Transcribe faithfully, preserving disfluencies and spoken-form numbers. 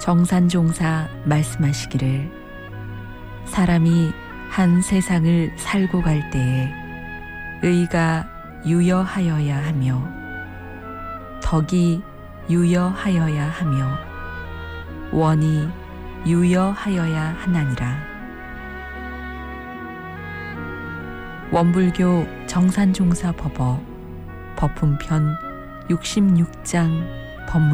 정산종사 말씀하시기를 사람이 한 세상을 살고 갈 때에 의가 유여하여야 하며 덕이 유여하여야 하며 원이 유여하여야 하나니라. 원불교 정산종사 법어 법훈편 육십육 장 법문